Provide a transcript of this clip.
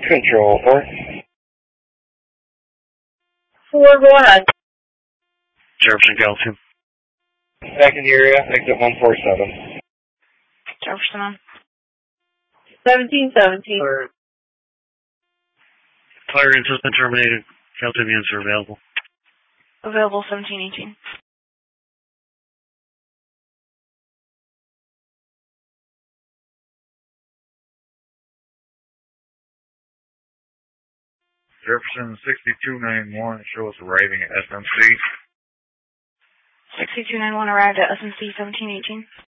Control 4. 4, go ahead. Jefferson, Cal 2. Back in the area, exit 147. Jefferson on. 1717. Fire ins has been terminated. Cal 2 units are available. Available 1718. Jefferson 6291 shows arriving at SMC. 6291 arrived at SMC 1718.